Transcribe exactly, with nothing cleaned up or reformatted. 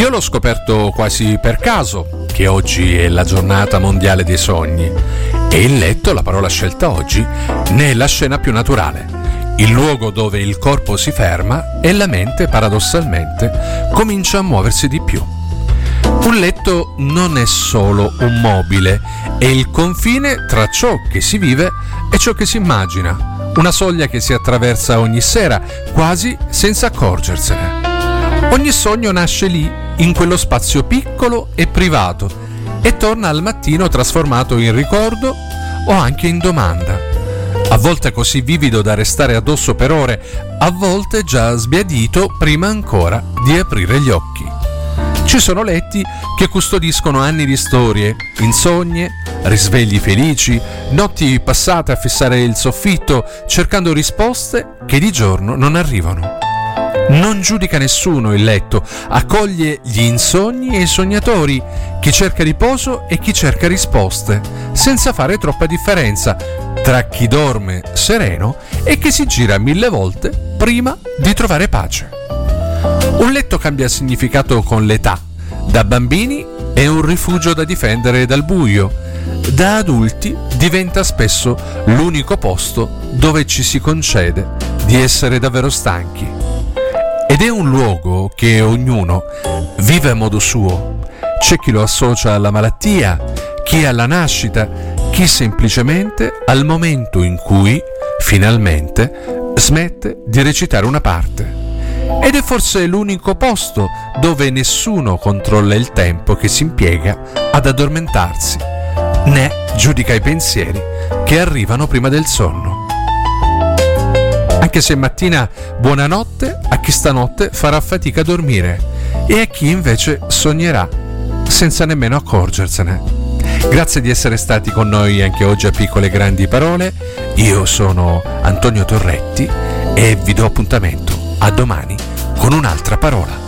Io l'ho scoperto quasi per caso, che oggi è la giornata mondiale dei sogni, e il letto, la parola scelta oggi, ne è la scena più naturale, il luogo dove il corpo si ferma e la mente, paradossalmente, comincia a muoversi di più. Un letto non è solo un mobile, è il confine tra ciò che si vive e ciò che si immagina, una soglia che si attraversa ogni sera, quasi senza accorgersene. Ogni sogno nasce lì, in quello spazio piccolo e privato, e torna al mattino trasformato in ricordo o anche in domanda. A volte così vivido da restare addosso per ore, a volte già sbiadito prima ancora di aprire gli occhi. Ci sono letti che custodiscono anni di storie, insogne, risvegli felici, notti passate a fissare il soffitto cercando risposte che di giorno non arrivano. Non giudica nessuno il letto, accoglie gli insogni e i sognatori, chi cerca riposo e chi cerca risposte, senza fare troppa differenza tra chi dorme sereno e chi si gira mille volte prima di trovare pace. Un letto cambia significato con l'età. Da bambini è un rifugio da difendere dal buio, da adulti diventa spesso l'unico posto dove ci si concede di essere davvero stanchi. Ed è un luogo che ognuno vive a modo suo. C'è chi lo associa alla malattia, chi alla nascita, chi semplicemente al momento in cui, finalmente, smette di recitare una parte. Ed è forse l'unico posto dove nessuno controlla il tempo che si impiega ad addormentarsi, né giudica i pensieri che arrivano prima del sonno. Anche se mattina buonanotte a chi stanotte farà fatica a dormire e a chi invece sognerà senza nemmeno accorgersene. Grazie di essere stati con noi anche oggi a Piccole Grandi Parole. Io sono Antonio Torretti e vi do appuntamento a domani con un'altra parola.